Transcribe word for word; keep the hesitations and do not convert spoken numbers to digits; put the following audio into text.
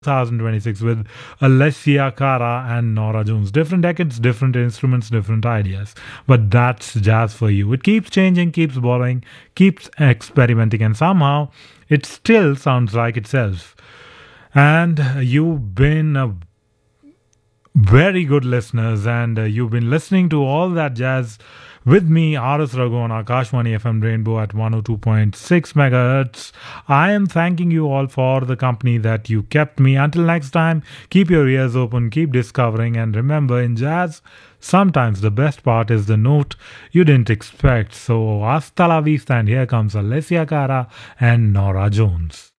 twenty twenty-six with Alessia Cara and Nora Jones. Different decades, different instruments, different ideas. But that's jazz for you. It keeps changing, keeps borrowing, keeps experimenting, and somehow it still sounds like itself. And you've been a very good listeners, and uh, you've been listening to all that jazz with me, R S Raghu, on Akashwani F M Rainbow at one oh two point six megahertz. I am thanking you all for the company that you kept me. Until next time, keep your ears open, keep discovering, and remember, in jazz, sometimes the best part is the note you didn't expect. So, hasta la vista, and here comes Alessia Cara and Nora Jones.